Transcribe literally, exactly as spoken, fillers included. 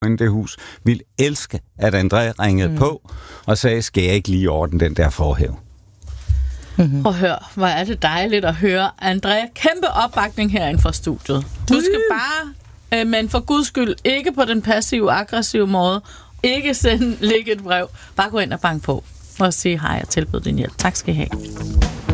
i det hus ville elske, at André ringede mm. på og sagde, skal jeg ikke lige ordne den der forhæv? Mm-hmm. Og hør, hvor er det dejligt at høre. André, kæmpe opbakning herinde fra studiet. Du skal bare, øh, men for guds skyld, ikke på den passive, aggressive måde, ikke sende, lægge et brev. Bare gå ind og banke på og sige hej og tilbyde din hjælp. Tak skal I have.